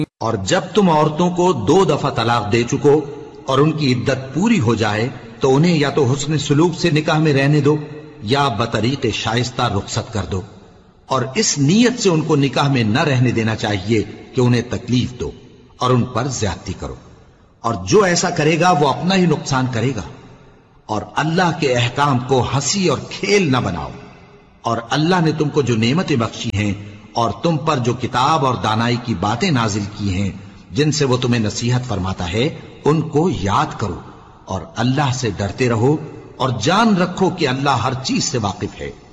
और जब तुम औरतों को 2 दफा तलाक दे चुको और उनकी इद्दत पूरी हो जाए तो उन्हें या तो हुस्न सुलूक से निकाह में रहने दो या बतरीके शाइस्ता रुखसत कर दो, और इस नीयत से उनको निकाह में न रहने देना चाहिए कि उन्हें तकलीफ दो और उन पर ज्यादती करो, और जो ऐसा करेगा वो अपना ही नुकसान करेगा। और अल्लाह के अहकाम को हंसी और खेल न बनाओ, और अल्लाह ने तुमको जो नेमतें बख्शी हैं और तुम पर जो किताब और दानाई की बातें नाजिल की हैं जिनसे वो तुम्हें नसीहत फरमाता है, उनको याद करो और अल्लाह से डरते रहो और जान रखो कि अल्लाह हर चीज से वाकिफ है।